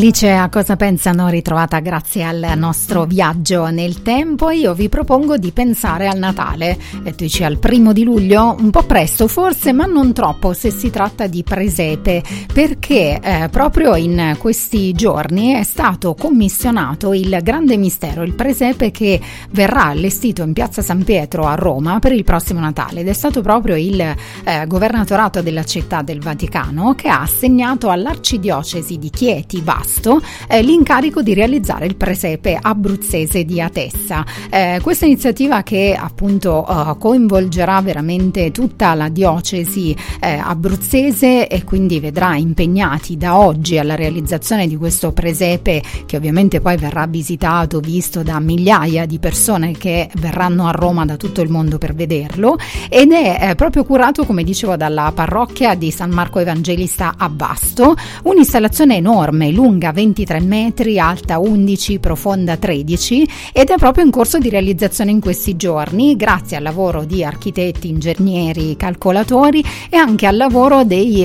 Alice, a cosa pensano? Ritrovata grazie al nostro viaggio nel tempo. Io vi propongo di pensare al Natale, e tu dici al 1 luglio, un po' presto forse, ma non troppo se si tratta di presepe, perché proprio in questi giorni è stato commissionato il grande mistero, il presepe che verrà allestito in piazza San Pietro a Roma per il prossimo Natale, ed è stato proprio il governatorato della Città del Vaticano che ha assegnato all'arcidiocesi di Chieti Vasto l'incarico di realizzare il presepe abruzzese di Atessa. Questa iniziativa, che appunto coinvolgerà veramente tutta la diocesi abruzzese, e quindi vedrà impegnati da oggi alla realizzazione di questo presepe, che ovviamente poi verrà visitato, visto da migliaia di persone che verranno a Roma da tutto il mondo per vederlo, ed è proprio curato, come dicevo, dalla parrocchia di San Marco Evangelista a Vasto. Un'installazione enorme, lunga 23 metri, alta 11, profonda 13, ed è proprio in corso di realizzazione in questi giorni, grazie al lavoro di architetti, ingegneri, calcolatori, e anche al lavoro dei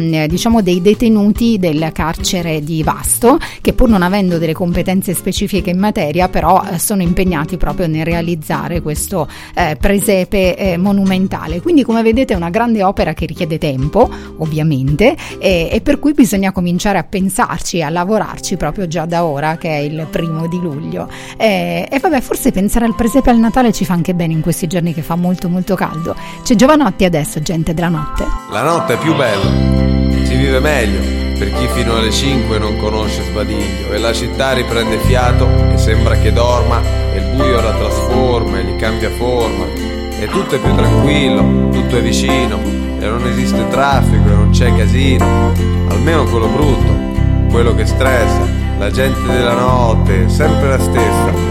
detenuti del carcere di Vasto, che pur non avendo delle competenze specifiche in materia, però sono impegnati proprio nel realizzare questo presepe monumentale. Quindi, come vedete, è una grande opera che richiede tempo, ovviamente, e per cui bisogna cominciare a pensarci, a lavorarci proprio già da ora, che è il 1 luglio. E vabbè, forse pensare al presepe al Natale ci fa anche bene in questi giorni che fa molto molto caldo. C'è Giovanotti adesso, gente della notte. La notte è più bella, si vive meglio per chi fino alle 5 non conosce Sbadiglio, e la città riprende fiato e sembra che dorma, e il buio la trasforma e gli cambia forma, e tutto è più tranquillo, tutto è vicino, e non esiste traffico e non c'è casino, almeno quello brutto, quello che stressa. La gente della notte è sempre la stessa,